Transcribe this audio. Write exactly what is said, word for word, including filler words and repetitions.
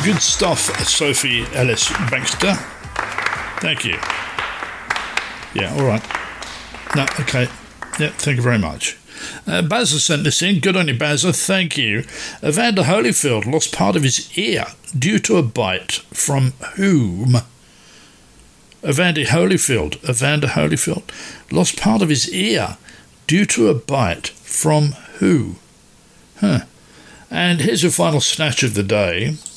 Good stuff, Sophie Ellis Bankster. Thank you. Yeah, all right. No, okay. Yeah, thank you very much. Uh, Bazza sent this in. Good on you, Bazza. Thank you. Evander Holyfield lost part of his ear due to a bite from whom? Evander Holyfield. Evander Holyfield lost part of his ear due to a bite from who? Huh. And here's your final snatch of the day.